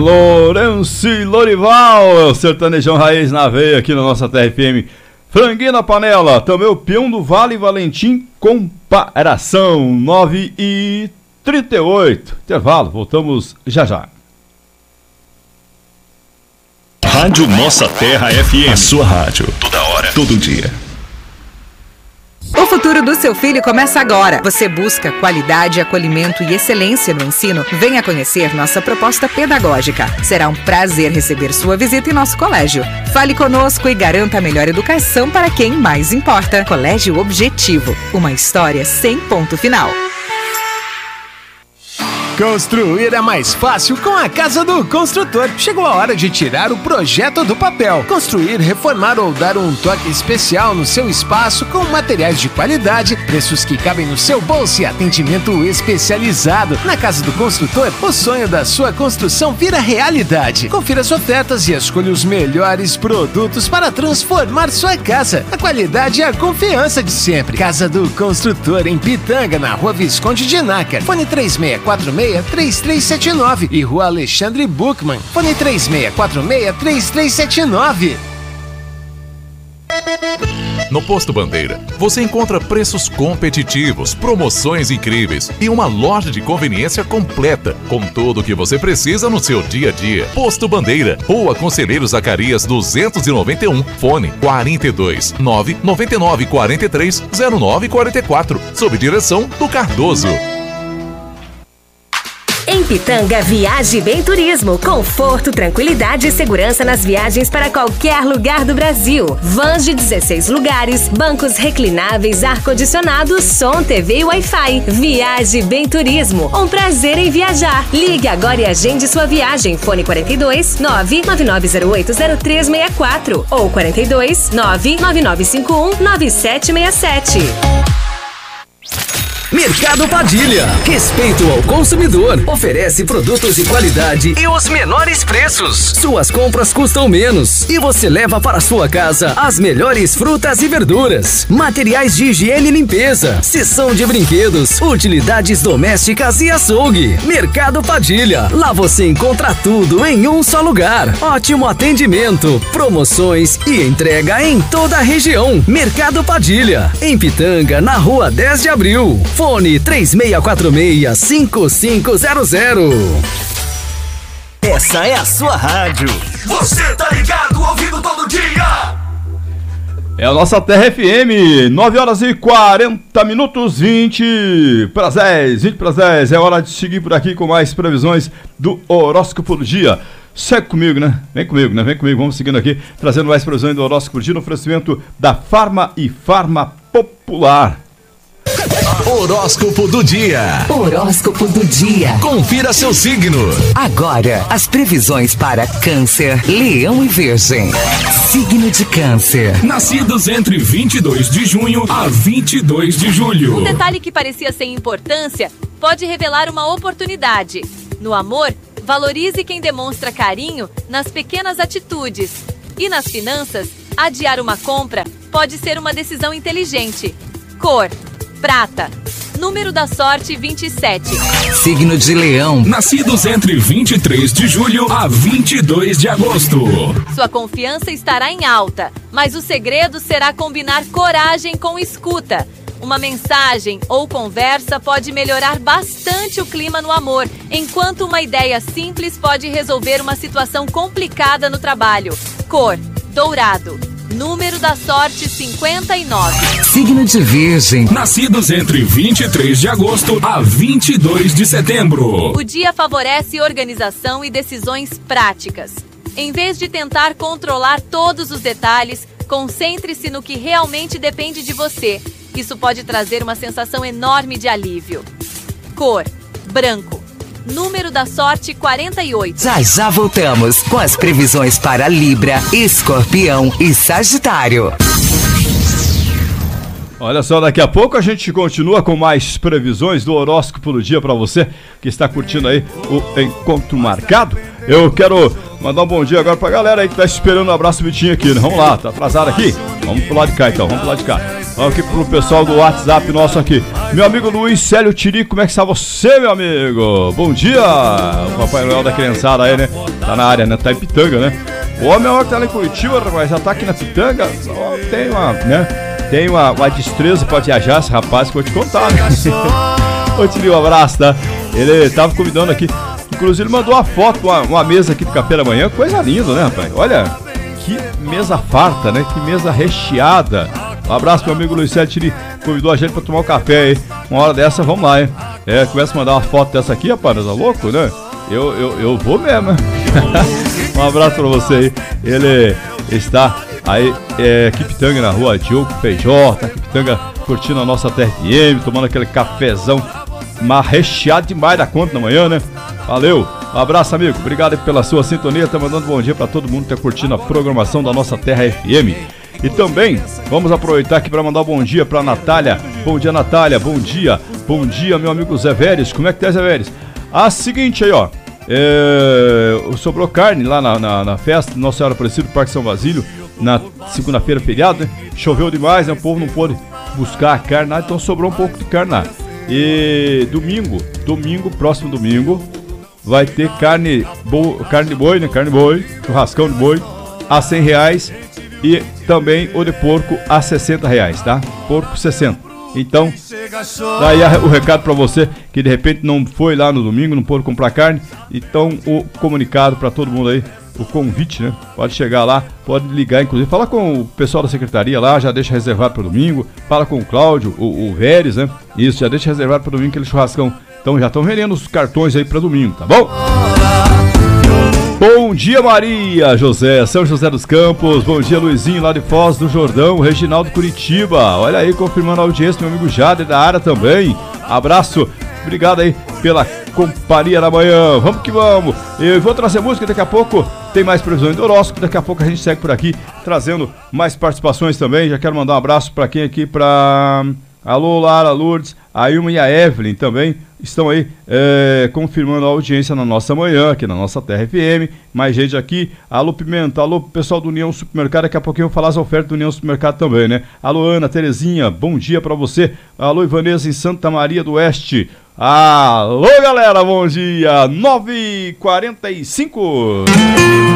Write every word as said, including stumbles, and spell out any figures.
Lourenço e Lorival, o sertanejão raiz na veia aqui na nossa T R F M. Franguinho na panela, também o peão do Vale Valentim, comparação, nove e trinta e oito. Intervalo, voltamos já já. Rádio Nossa Terra F M, a sua rádio, toda hora, todo dia. O futuro do seu filho começa agora. Você busca qualidade, acolhimento e excelência no ensino? Venha conhecer nossa proposta pedagógica. Será um prazer receber sua visita em nosso colégio. Fale conosco e garanta a melhor educação para quem mais importa. Colégio Objetivo, uma história sem ponto final. Construir é mais fácil com a Casa do Construtor. Chegou a hora de tirar o projeto do papel. Construir, reformar ou dar um toque especial no seu espaço com materiais de qualidade, preços que cabem no seu bolso e atendimento especializado. Na Casa do Construtor, o sonho da sua construção vira realidade. Confira as ofertas e escolha os melhores produtos para transformar sua casa. A qualidade e a confiança de sempre. Casa do Construtor, em Pitanga, na Rua Visconde de Nácar. Fone três seis quatro seis três três sete nove e Rua Alexandre Buchmann. Fone três seis quatro seis três três sete nove. No Posto Bandeira, você encontra preços competitivos, promoções incríveis e uma loja de conveniência completa, com tudo o que você precisa no seu dia a dia. Posto Bandeira, Rua Conselheiro Zacarias duzentos e noventa e um, fone quarenta e dois, nove nove nove quatro três zero nove quatro quatro, sob direção do Cardoso. Em Pitanga, Viaje Bem Turismo. Conforto, tranquilidade e segurança nas viagens para qualquer lugar do Brasil. Vans de dezesseis lugares, bancos reclináveis, ar-condicionado, som, T V e Wi-Fi. Viaje Bem Turismo. Um prazer em viajar. Ligue agora e agende sua viagem. Fone quarenta e dois, nove nove nove zero oito zero três seis quatro ou quarenta e dois, nove nove nove cinco um nove sete seis sete. Mercado Padilha, respeito ao consumidor, oferece produtos de qualidade e os menores preços. Suas compras custam menos e você leva para sua casa as melhores frutas e verduras, materiais de higiene e limpeza, seção de brinquedos, utilidades domésticas e açougue. Mercado Padilha, lá você encontra tudo em um só lugar. Ótimo atendimento, promoções e entrega em toda a região. Mercado Padilha, em Pitanga, na Rua dez de abril. Fone três seis quatro seis cinco cinco zero zero. Essa é a sua rádio. Você tá ligado, ouvindo todo dia. É a nossa T R F M, nove horas e quarenta minutos, vinte para as dez, vinte para as dez. É hora de seguir por aqui com mais previsões do horóscopo do dia. Segue comigo, né? Vem comigo, né? Vem comigo, vamos seguindo aqui, trazendo mais previsões do horóscopo do dia no oferecimento da Farma e Farma Popular. Horóscopo do dia. Horóscopo do dia. Confira seu signo. Agora, as previsões para Câncer, Leão e Virgem. Signo de Câncer. Nascidos entre vinte e dois de junho a vinte e dois de julho. Um detalhe que parecia sem importância pode revelar uma oportunidade. No amor, valorize quem demonstra carinho nas pequenas atitudes. E nas finanças, adiar uma compra pode ser uma decisão inteligente. Cor: prata. Número da sorte: vinte e sete. Signo de Leão. Nascidos entre vinte e três de julho a vinte e dois de agosto. Sua confiança estará em alta, mas o segredo será combinar coragem com escuta. Uma mensagem ou conversa pode melhorar bastante o clima no amor, enquanto uma ideia simples pode resolver uma situação complicada no trabalho. Cor: dourado. Número da sorte: cinquenta e nove. Signo de Virgem. Nascidos entre vinte e três de agosto a vinte e dois de setembro. O dia favorece organização e decisões práticas. Em vez de tentar controlar todos os detalhes, concentre-se no que realmente depende de você. Isso pode trazer uma sensação enorme de alívio. Cor: branco. Número da sorte: quarenta e oito. Já já voltamos com as previsões para Libra, Escorpião e Sagitário. Olha só, daqui a pouco a gente continua com mais previsões do horóscopo do dia para você que está curtindo aí o Encontro Marcado. Eu quero mandar um bom dia agora pra galera aí que tá esperando um abraço Vitinho aqui, né? Vamos lá, tá atrasado aqui? Vamos pro lado de cá então, vamos pro lado de cá. Vamos aqui pro pessoal do WhatsApp nosso aqui. Meu amigo Luiz Célio Tirico, como é que está você, meu amigo? Bom dia! O Papai Noel da criançada aí, né? Tá na área, né? Tá em Pitanga, né? O homem agora tá lá em Curitiba, rapaz, já tá aqui na Pitanga. Tem uma, né? Tem uma, uma destreza pra viajar, esse rapaz, que eu vou te contar, né? Ô, Tiri, um abraço, tá? Ele tava convidando aqui. Inclusive, ele mandou uma foto, uma, uma mesa aqui do café da manhã. Coisa linda, né, rapaz? Olha, que mesa farta, né? Que mesa recheada. Um abraço, meu amigo Luiz Célio Tiri. Convidou a gente pra tomar um café aí. Uma hora dessa, vamos lá, hein? É, começa a mandar uma foto dessa aqui, rapaz, tá louco, né? Eu, eu, eu vou mesmo, né? Um abraço pra você aí. Ele está aí, é, aqui Pitanga, na rua Diogo Feijó, tá aqui Pitanga curtindo a nossa T F M, tomando aquele cafezão, mas recheado demais da conta na manhã, né? Valeu, um abraço, amigo, obrigado aí pela sua sintonia, tá mandando bom dia pra todo mundo que tá curtindo a programação da nossa Terra F M. E também vamos aproveitar aqui para mandar um bom dia pra Natália. Bom dia, Natália, bom dia, bom dia, meu amigo Zé Vélez. Como é que tá, Zé Vélez? A seguinte aí, ó. É, sobrou carne lá na, na, na festa Nossa Senhora Aparecida do Parque São Basílio, na segunda-feira, feriado, né? Choveu demais, né? O povo não pôde buscar a carne, né? Então sobrou um pouco de carne lá. E domingo, domingo, próximo domingo, vai ter carne, bo, carne de boi, né? Carne de boi, churrascão de boi, a cem reais. E também o de porco a sessenta reais, tá? Porco sessenta. Então, daí o recado pra você que de repente não foi lá no domingo, não pôde comprar carne. Então, o comunicado pra todo mundo aí, o convite, né? Pode chegar lá, pode ligar, inclusive, fala com o pessoal da secretaria lá, já deixa reservado pro domingo. Fala com o Cláudio, o, o Vélez, né? Isso, já deixa reservado pro domingo aquele churrascão. Então, já estão vendendo os cartões aí pra domingo, tá bom? Bom dia, Maria José, São José dos Campos. Bom dia, Luizinho, lá de Foz do Jordão. Reginaldo Curitiba, olha aí, confirmando a audiência, meu amigo Jader da área também. Abraço, obrigado aí pela companhia da manhã. Vamos que vamos. Eu vou trazer música daqui a pouco. Tem mais previsões do horóscopo. Daqui a pouco a gente segue por aqui, trazendo mais participações também. Já quero mandar um abraço para quem aqui, para... Alô, Lara, Lourdes, a Ilma e a Evelyn também estão aí é, confirmando a audiência na nossa manhã, aqui na nossa Terra F M. Mais gente aqui. Alô, Pimenta, alô, pessoal do União Supermercado. Daqui a pouquinho eu vou falar as ofertas do União Supermercado também, né? Alô, Ana, Terezinha, bom dia pra você. Alô, Ivanesa em Santa Maria do Oeste. Alô, galera, bom dia. nove e quarenta e cinco.